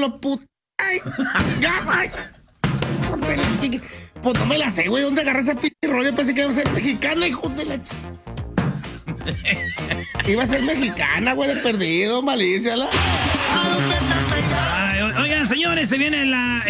los putos. Ay, ay. Pues no me la sé, güey. ¿Dónde agarré ese pinche rollo? Pensé que iba a ser mexicana, hijo de la... Iba a ser mexicana, güey, de perdido, malicia. Oigan, señores, se viene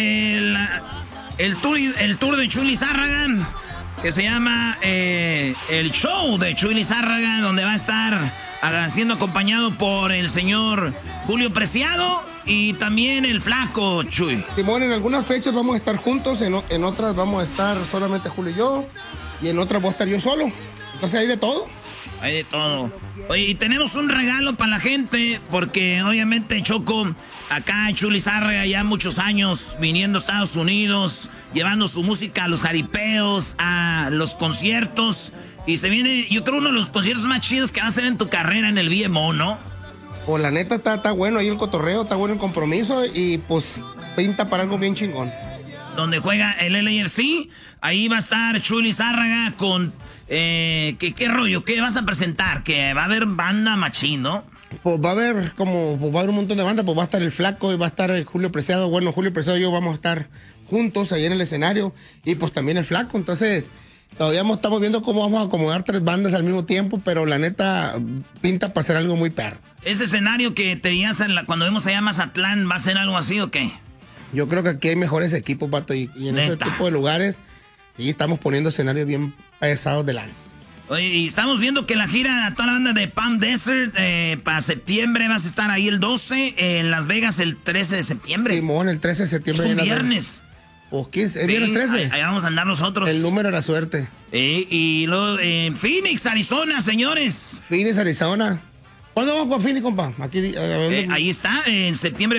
el tour de Chuy Lizárraga, que se llama el show de Chuy Lizárraga, donde va a estar siendo acompañado por el señor Julio Preciado y también el flaco Chuy. Simón, en algunas fechas vamos a estar juntos, en otras vamos a estar solamente Julio y yo, y en otras voy a estar yo solo. Entonces hay de todo. Hay de todo. Oye, y tenemos un regalo para la gente, porque obviamente, Choco, acá Chuy Lizárraga ya muchos años viniendo a Estados Unidos, llevando su música a los jaripeos, a los conciertos, y se viene, yo creo, uno de los conciertos más chidos que va a hacer en tu carrera en el BMO, ¿no? Pues la neta está bueno ahí el cotorreo, está bueno el compromiso, y pues pinta para algo bien chingón. Donde juega el LAFC, ahí va a estar Chuy Lizárraga con... ¿qué rollo? ¿Qué vas a presentar? Que va a haber banda machín, ¿no? Pues va a haber un montón de bandas, pues va a estar el Flaco y va a estar Julio Preciado. Bueno, Julio Preciado y yo vamos a estar juntos ahí en el escenario, y pues también el Flaco. Entonces, todavía estamos viendo cómo vamos a acomodar 3 bandas al mismo tiempo, pero la neta pinta para hacer algo muy perro. ¿Ese escenario que tenías cuando vemos allá en Mazatlán va a ser algo así o qué? Yo creo que aquí hay mejores equipos, Pato, y en ese tipo de lugares, sí, estamos poniendo escenarios bien pesados de lanza. Oye, y estamos viendo que la gira a toda la banda de Palm Desert para septiembre vas a estar ahí el 12, en Las Vegas el 13 de septiembre. Simón, el 13 de septiembre. Es un viernes. ¿O qué es? ¿Es viernes 13? Ahí vamos a andar nosotros. El número de la suerte. Y luego en Phoenix, Arizona, señores. Phoenix, Arizona. ¿Cuándo vamos con Phoenix, compa? Aquí, ahí está, en septiembre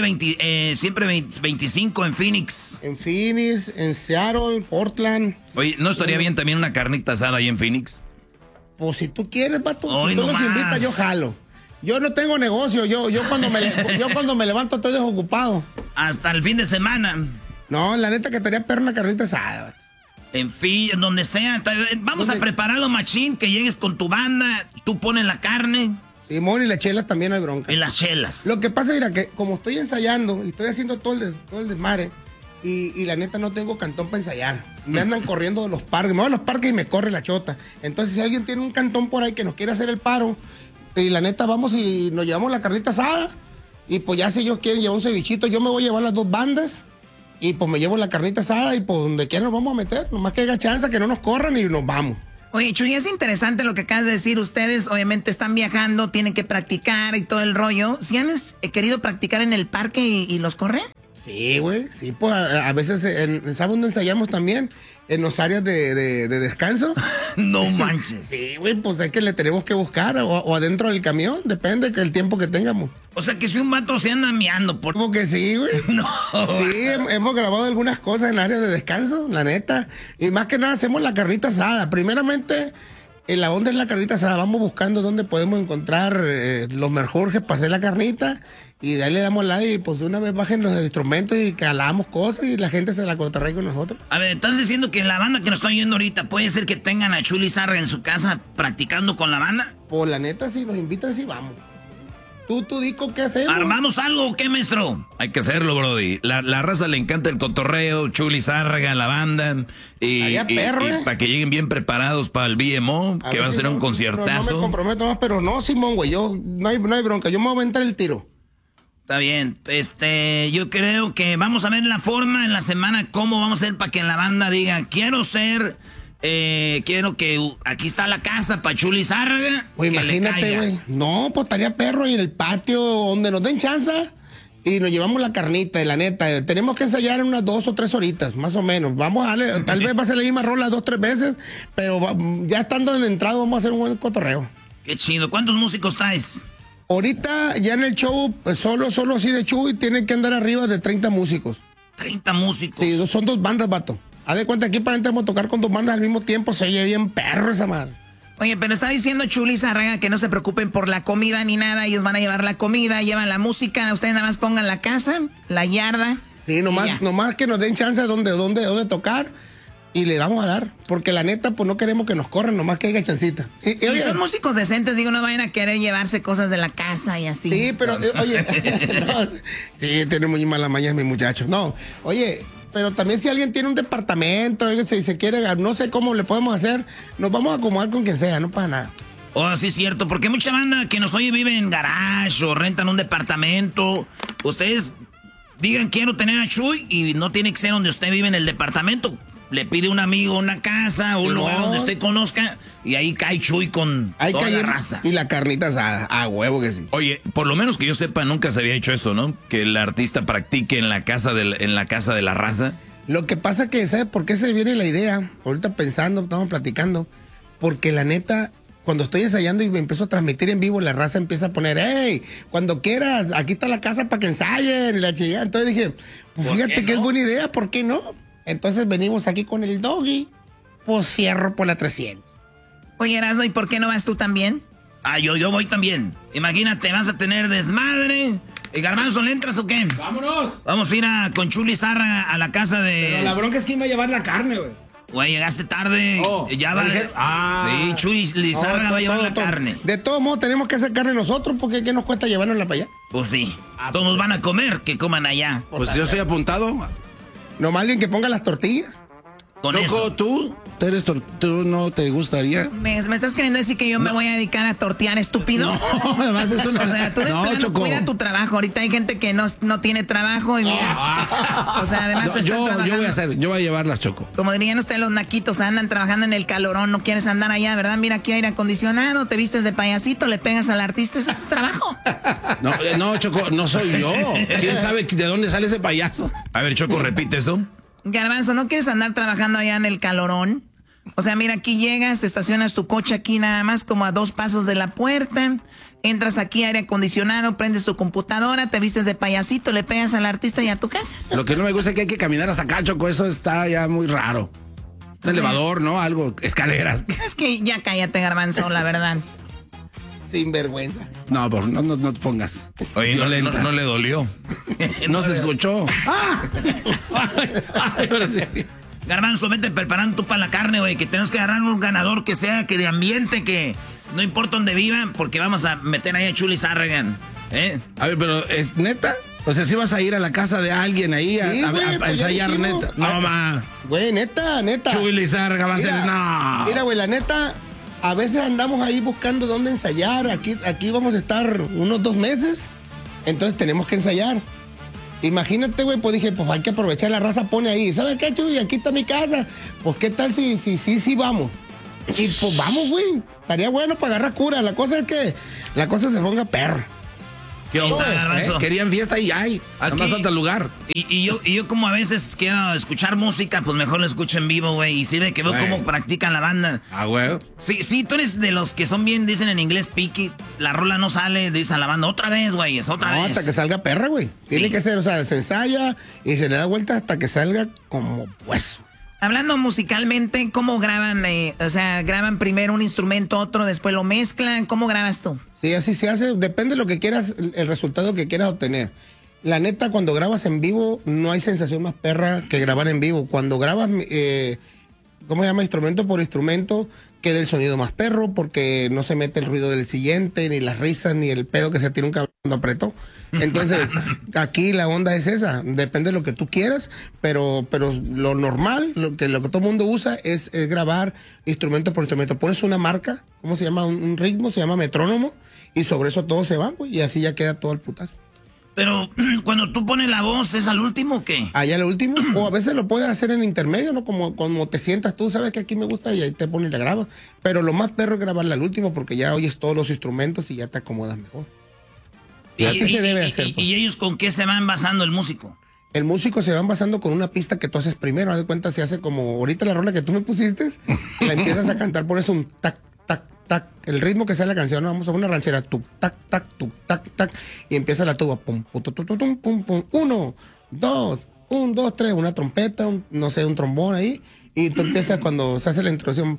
25 en Phoenix. En Phoenix, en Seattle, Portland. Oye, ¿no estaría bien también una carnita asada ahí en Phoenix? Pues si tú quieres, vato, Hoy si tú no nos más. invitas, yo jalo. Yo no tengo negocio, yo cuando me levanto estoy desocupado. Hasta el fin de semana. No, la neta que estaría perro una carnita asada, vato. En fin, donde sea. Vamos a prepararlo, machín, que llegues con tu banda, tú pones la carne. Simón, y las chelas también hay bronca. Y las chelas. Lo que pasa es que como estoy ensayando y estoy haciendo todo el desmadre, y la neta no tengo cantón para ensayar. Me andan corriendo de los parques. Me voy a los parques y me corre la chota. Entonces, si alguien tiene un cantón por ahí que nos quiere hacer el paro, y la neta vamos y nos llevamos la carnita asada, y pues ya si ellos quieren llevar un cevichito, yo me voy a llevar las 2 bandas, y pues me llevo la carnita asada, y pues donde quiera nos vamos a meter. Nomás que haya chance, que no nos corran y nos vamos. Oye, Chuy, es interesante lo que acabas de decir. Ustedes obviamente están viajando, tienen que practicar y todo el rollo. ¿Sí han querido practicar en el parque y los corren? Sí, güey, sí, pues a veces, ¿sabes dónde ensayamos también? En los áreas de descanso. No manches. Sí, güey, pues es que le tenemos que buscar, o adentro del camión, depende del tiempo que tengamos. O sea que si un vato se anda miando por... Como que sí, güey. No. Sí, hemos grabado algunas cosas en áreas de descanso, la neta. Y más que nada hacemos la carnita asada. Primeramente, en la onda es la carnita asada. Vamos buscando dónde podemos encontrar los merjurjes para hacer la carnita. Y de ahí le damos like, y pues de una vez bajen los instrumentos y calamos cosas y la gente se la cotorrea con nosotros. A ver, ¿estás diciendo que la banda que nos está oyendo ahorita puede ser que tengan a Chuy Lizárraga en su casa practicando con la banda? Pues la neta, si nos invitan, sí vamos. Tú Dico, ¿qué hacemos? ¿Armamos algo o qué, maestro? Hay que hacerlo, brody. La raza le encanta el cotorreo, Chuy Lizárraga, la banda. Y para que lleguen bien preparados para el BMO, que va a ser un conciertazo. No me comprometo más, pero no, Simón, güey. No hay bronca. Yo me voy a aventar el tiro. Está bien, yo creo que vamos a ver la forma en la semana, cómo vamos a hacer para que la banda diga, quiero que aquí está la casa para Chuy Lizárraga. Pues imagínate, güey. No, pues estaría perro y en el patio donde nos den chance y nos llevamos la carnita, y la neta. Tenemos que ensayar en unas 2 o 3 horitas, más o menos. Vamos a darle, tal vez va a ser la misma rola 2 o 3 veces, pero ya estando en entrado vamos a hacer un buen cotorreo. Qué chido. ¿Cuántos músicos traes? Ahorita ya en el show, pues, solo así de Chuy, tienen que andar arriba de 30 músicos. 30 músicos. Sí, son 2 bandas, vato. Haz de cuenta, aquí para adentro vamos a tocar con 2 bandas al mismo tiempo, se oye bien perro esa madre. Oye, pero está diciendo Chuy Lizárraga que no se preocupen por la comida ni nada, ellos van a llevar la comida, llevan la música, ustedes nada más pongan la casa, la yarda. Sí, nomás que nos den chance de dónde tocar. Y le vamos a dar, porque la neta, pues no queremos que nos corran, nomás que haya chancita. Sí, y son músicos decentes, digo, no vayan a querer llevarse cosas de la casa y así. Sí, pero, oye, no, sí, tiene muy mala maña mi muchacho. No, oye, pero también si alguien tiene un departamento, si se quiere, no sé cómo le podemos hacer, nos vamos a acomodar con quien sea, no pasa nada. Oh, sí es cierto, porque mucha banda que nos oye vive en garage o rentan un departamento. Ustedes digan quiero tener a Chuy y no tiene que ser donde usted vive en el departamento. Le pide un amigo una casa o un lugar donde usted conozca y ahí cae Chuy con toda la raza. Y la carnita asada, a huevo que sí. Oye, por lo menos que yo sepa, nunca se había hecho eso, ¿no? Que el artista practique en la casa de la raza. Lo que pasa que, ¿sabes por qué se viene la idea? Ahorita pensando, estamos platicando, porque la neta, cuando estoy ensayando y me empiezo a transmitir en vivo, la raza empieza a poner, hey, cuando quieras, aquí está la casa para que ensayen y la chingada. Entonces dije, pues fíjate que es buena idea, ¿por qué no? Entonces venimos aquí con el Doggy, pues cierro por la 300. Oye, Erasmo, ¿y por qué no vas tú también? Ah, yo voy también. Imagínate, vas a tener desmadre. ¿Y Garbanzo, le entras o qué? ¡Vámonos! Vamos a ir con Chuli Zarra a la casa de... Pero la bronca es quién va a llevar la carne, güey. Güey, llegaste tarde. Ya va. Sí, Chuli Zarra va a llevar la carne. De todos modos, tenemos que hacer carne nosotros, porque ¿qué nos cuesta llevárnosla para allá? Pues sí. Todos van a comer, que coman allá. Pues yo estoy apuntado. Nomás alguien que ponga las tortillas. Con Loco, eso. ¿tú no te gustaría? ¿Me estás queriendo decir que yo me voy a dedicar a tortear, estúpido? No, además es una... O sea, tú de plano Choco. cuida tu trabajo. Ahorita hay gente que no tiene trabajo y mira. O sea, además yo voy a llevarlas, Choco. Como dirían ustedes los naquitos, andan trabajando en el calorón, no quieres andar allá, ¿verdad? Mira, aquí hay aire acondicionado, te vistes de payasito, le pegas al artista, ese es tu trabajo. No, Choco, no soy yo. ¿Quién sabe de dónde sale ese payaso? A ver, Choco, repite eso. Garbanzo, ¿no quieres andar trabajando allá en el calorón? O sea, mira, aquí llegas, estacionas tu coche aquí nada más como a 2 pasos de la puerta, entras aquí aire acondicionado, prendes tu computadora, te vistes de payasito, le pegas al artista y a tu casa. Lo que no me gusta es que hay que caminar hasta acá, Choco, eso está ya muy raro. Un elevador, ¿no? Algo, escaleras. Es que ya cállate, Garbanzo, la verdad. Sin vergüenza. No, pero no te pongas. Oye, no le dolió. No se escuchó. Ay, ahora sí. Garbanzo, vete preparando tú para la carne, güey, que tenemos que agarrar un ganador que sea que de ambiente, que no importa dónde vivan, porque vamos a meter ahí a Chuli Zarragan. A ver, pero ¿es neta? O sea, si vas a ir a la casa de alguien ahí a ensayar, neta. No, ma. Güey, neta. Chuli Zarragan va a ser... No. Mira, güey, la neta, a veces andamos ahí buscando dónde ensayar. Aquí vamos a estar unos 2 meses. Entonces tenemos que ensayar. Imagínate, güey, pues dije, pues hay que aprovechar, la raza pone ahí. ¿Sabes qué, Chuy? Aquí está mi casa. Pues qué tal si vamos. Y pues vamos, güey. Estaría bueno para agarrar cura. La cosa es que la cosa se ponga perro. ¿Qué onda? Querían fiesta y hay. Aquí, no más falta el lugar. Y yo como a veces quiero escuchar música, pues mejor lo escucho en vivo, güey. Y sí ve que veo cómo practican la banda. Ah, güey. Sí, tú eres de los que son bien, dicen en inglés, picky. La rola no sale, dice a la banda, otra vez, güey, es otra vez. No, hasta que salga perra, güey. Tiene que ser, o sea, se ensaya y se le da vuelta hasta que salga como hueso. Hablando musicalmente, ¿cómo graban? O sea, ¿graban primero un instrumento, otro, después lo mezclan? ¿Cómo grabas tú? Sí, así se hace. Depende de lo que quieras, el resultado que quieras obtener. La neta, cuando grabas en vivo, no hay sensación más perra que grabar en vivo. Cuando grabas, ¿cómo se llama? Instrumento por instrumento, queda el sonido más perro porque no se mete el ruido del siguiente, ni las risas, ni el pedo que se tira un cabrón cuando apretó. Entonces, aquí la onda es esa. Depende de lo que tú quieras, pero lo normal, lo que todo el mundo usa es grabar instrumento por instrumento. Pones una marca, ¿cómo se llama? Un ritmo, se llama metrónomo, y sobre eso todo se va, güey, y así ya queda todo el putazo. Pero cuando tú pones la voz, ¿es al último o qué? Allá al último, o a veces lo puedes hacer en intermedio, ¿no? Como te sientas tú, sabes que aquí me gusta y ahí te pones y la grabas. Pero lo más perro es grabarla al último porque ya oyes todos los instrumentos y ya te acomodas mejor. Y así se debe hacer. ¿Y ellos con qué se van basando el músico? El músico se va basando con una pista que tú haces primero. Haz de cuenta, se hace como ahorita la rola que tú me pusiste, la empiezas a cantar, pones un tac, tac, tac, el ritmo que sea la canción, ¿no? Vamos a una ranchera, tuc, tac, tac, tuc, tac, tac, y empieza la tuba, pum, pum, pum, pum, pum, pum, 1, 2, 1, 2, 3, una trompeta, no sé, un trombón ahí, y tú empiezas cuando se hace la introducción,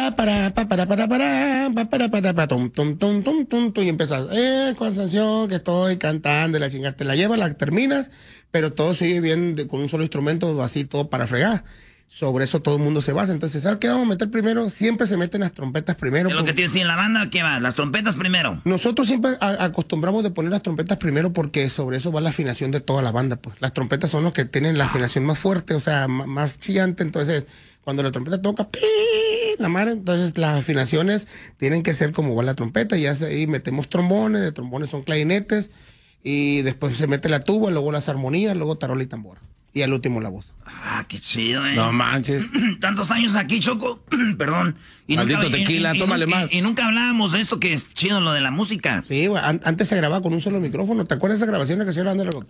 y empiezas, con canción que estoy cantando, la chingada, te la llevas, la terminas, pero todo sigue bien con un solo instrumento, así todo para fregar. sobre eso todo el mundo se basa. Entonces, ¿sabes qué vamos a meter primero? Siempre se meten las trompetas primero. ¿Es lo que tienes en la banda? ¿Qué va? ¿Las trompetas primero? Nosotros siempre acostumbramos de poner las trompetas primero porque sobre eso va la afinación de toda la banda, pues. Las trompetas son los que tienen la afinación más fuerte, o sea, más chillante. Entonces, cuando la trompeta toca, ¡pi! La madre, entonces las afinaciones tienen que ser como va la trompeta. Y ahí metemos trombones, de trombones son clarinetes, y después se mete la tuba, luego las armonías, luego tarola y tambor. Y al último la voz. Ah, qué chido, No manches. Tantos años aquí, Choco. Perdón. Y maldito tequila, tómale más. Y nunca hablábamos de esto que es chido, lo de la música. Sí, güey. Antes se grababa con un solo micrófono. ¿Te acuerdas de esa grabación que se llama de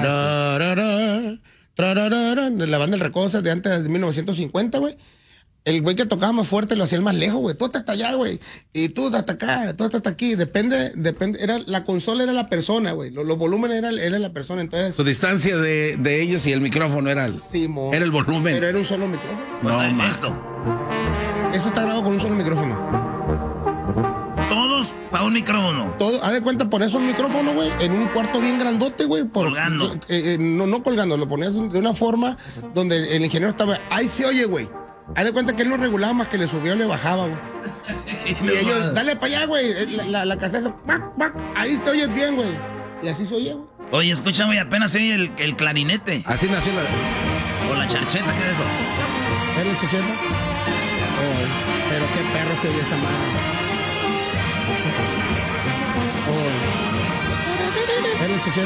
la banda del Recodo de antes de 1950, güey? El güey que tocaba más fuerte lo hacía el más lejos, güey. Tú hasta allá, güey. Y tú hasta acá, tú hasta aquí. Depende. La consola era la persona, güey. Los volúmenes era la persona. Entonces, su distancia de ellos y el micrófono era el volumen. Pero era un solo micrófono. No, esto. Eso está grabado con un solo micrófono. Todos para un micrófono. Todo, haz de cuenta, pones un micrófono, güey, en un cuarto bien grandote, güey. Colgando. No colgando, lo ponías de una forma donde el ingeniero estaba. Ahí se oye, güey. Haz de cuenta que él no regulaba más que le subía o le bajaba, güey. Y ellos, dale para allá, güey. La caseta, ahí te oyes bien, güey. Y así se oye, güey. Oye, escucha, güey, apenas se oye el clarinete. Así nació la... O la charcheta, ¿qué es eso? ¿Es la charcheta? Oh, pero qué perro se oye esa madre. Oh. ¿Es la charcheta?